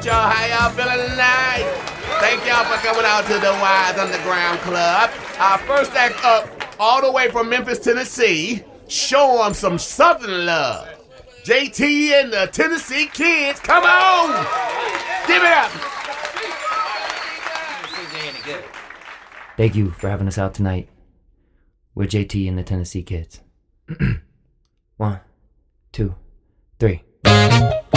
y'all? How y'all feeling tonight? Thank y'all for coming out to the Wise Underground Club. Our first act up, all the way from Memphis, Tennessee. Show them some Southern love. JT and the Tennessee Kids, come on! Give it up! Thank you for having us out tonight. We're JT and the Tennessee Kids. 1, 2, 3.